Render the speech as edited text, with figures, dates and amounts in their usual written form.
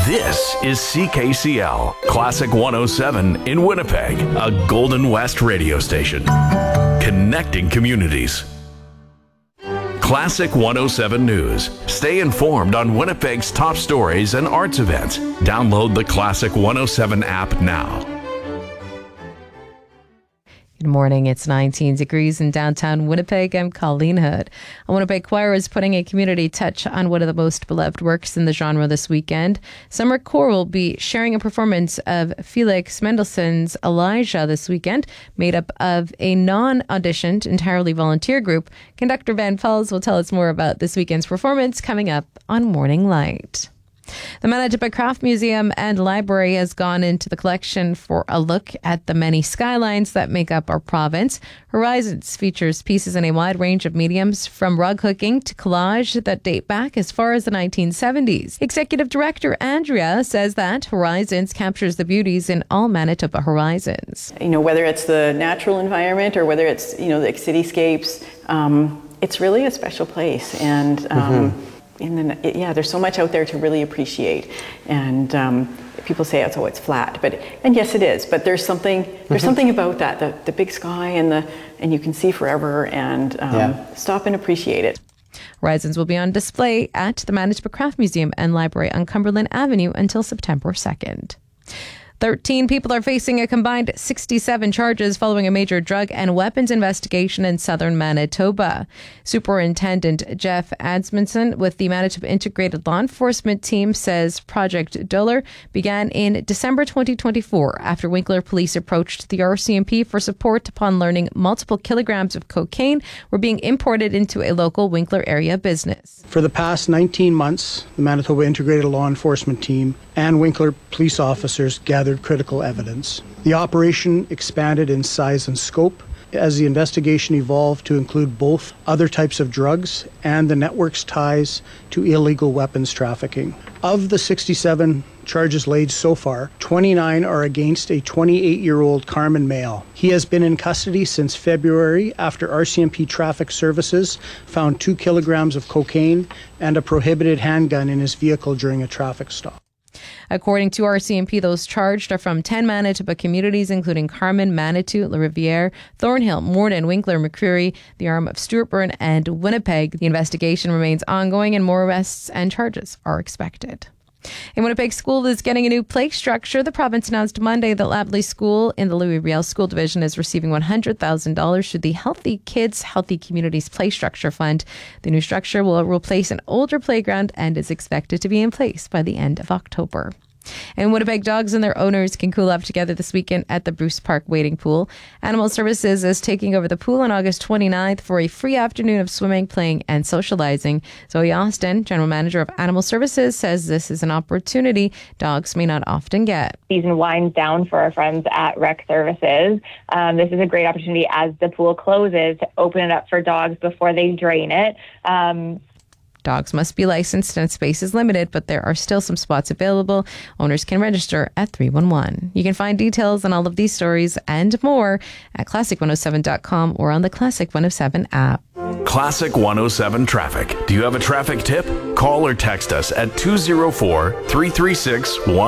This is CKCL, Classic 107 in Winnipeg, a Golden West radio station. Connecting communities. Classic 107 News. Stay informed on Winnipeg's top stories and arts events. Download the Classic 107 app now. Good morning. It's 19 degrees in downtown Winnipeg. I'm Colleen Hood. A Winnipeg Choir is putting a community touch on one of the most beloved works in the genre this weekend. Summer Choir will be sharing a performance of Felix Mendelssohn's Elijah this weekend, made up of a non-auditioned, entirely volunteer group. Conductor Van Falls will tell us more about this weekend's performance coming up on Morning Light. The Manitoba Craft Museum and Library has gone into the collection for a look at the many skylines that make up our province. Horizons features pieces in a wide range of mediums, from rug hooking to collage that date back as far as the 1970s. Executive Director Andrea says that Horizons captures the beauties in all Manitoba horizons. You know, whether it's the natural environment or whether it's, the cityscapes, it's really a special place. And there's so much out there to really appreciate, and people say it's flat, and yes it is, but there's something about that, the big sky and you can see forever, and stop and appreciate it. Horizons will be on display at the Manitoba Craft Museum and Library on Cumberland Avenue until September 2nd. 13 people are facing a combined 67 charges following a major drug and weapons investigation in southern Manitoba. Superintendent Jeff Adsmonson with the Manitoba Integrated Law Enforcement Team says Project Dollar began in December 2024 after Winkler police approached the RCMP for support upon learning multiple kilograms of cocaine were being imported into a local Winkler area business. For the past 19 months, the Manitoba Integrated Law Enforcement Team and Winkler police officers gathered critical evidence. The operation expanded in size and scope as the investigation evolved to include both other types of drugs and the network's ties to illegal weapons trafficking. Of the 67 charges laid so far, 29 are against a 28-year-old Carmen male. He has been in custody since February after RCMP Traffic Services found 2 kilograms of cocaine and a prohibited handgun in his vehicle during a traffic stop. According to RCMP, those charged are from 10 Manitoba communities, including Carman, Manitou, La Riviere, Thornhill, Morden, Winkler, McCreary, the arm of Stuart Byrne, and Winnipeg. The investigation remains ongoing and more arrests and charges are expected. A Winnipeg school is getting a new play structure. The province announced Monday that Labley School in the Louis Riel School Division is receiving $100,000 through the Healthy Kids, Healthy Communities Play Structure Fund. The new structure will replace an older playground and is expected to be in place by the end of October. And Winnipeg dogs and their owners can cool off together this weekend at the Bruce Park Wading Pool. Animal Services is taking over the pool on August 29th for a free afternoon of swimming, playing, and socializing. Zoe Austin, General Manager of Animal Services, says this is an opportunity dogs may not often get. Season winds down for our friends at Rec Services. This is a great opportunity as the pool closes to open it up for dogs before they drain it. Dogs must be licensed and space is limited, but there are still some spots available. Owners can register at 311. You can find details on all of these stories and more at classic107.com or on the Classic 107 app. Classic 107 Traffic. Do you have a traffic tip? Call or text us at 204-336-1.